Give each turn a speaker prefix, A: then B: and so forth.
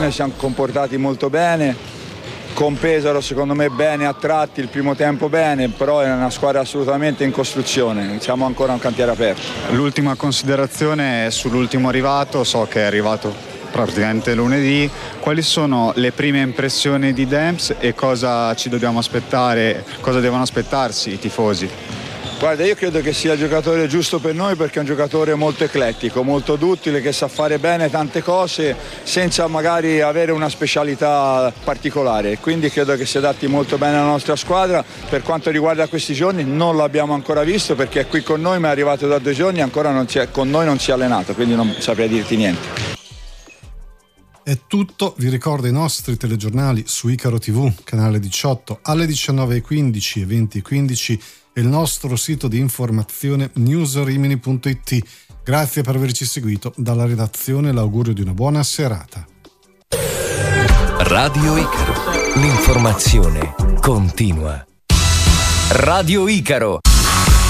A: prestazione, siamo comportati molto bene. Con Pesaro secondo me bene a tratti, il primo tempo bene, però è una squadra assolutamente in costruzione, siamo ancora un cantiere aperto.
B: L'ultima considerazione è sull'ultimo arrivato, so che è arrivato praticamente lunedì. Quali sono le prime impressioni di Demps e cosa ci dobbiamo aspettare, cosa devono aspettarsi i tifosi?
A: Guarda, io credo che sia il giocatore giusto per noi perché è un giocatore molto eclettico, molto duttile, che sa fare bene tante cose senza magari avere una specialità particolare, quindi credo che si adatti molto bene alla nostra squadra. Per quanto riguarda questi giorni non l'abbiamo ancora visto perché è qui con noi, ma è arrivato da 2 giorni e ancora con noi non si è allenato, quindi non saprei dirti niente.
C: È tutto, vi ricordo i nostri telegiornali su Icaro TV, canale 18 alle 19:15 e 20:15 e il nostro sito di informazione newsrimini.it. Grazie per averci seguito, dalla redazione l'augurio di una buona serata.
D: Radio Icaro, l'informazione continua. Radio Icaro.